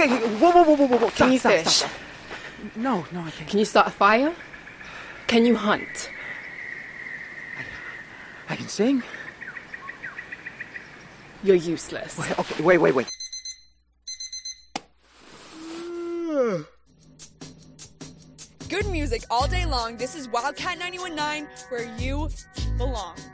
Okay, whoa. Can you Stop. fish? No, I can't. Can you start a fire? Can you hunt? I can sing. You're useless. Wait. Good music all day long. This is Wildcat 91.9, where you belong.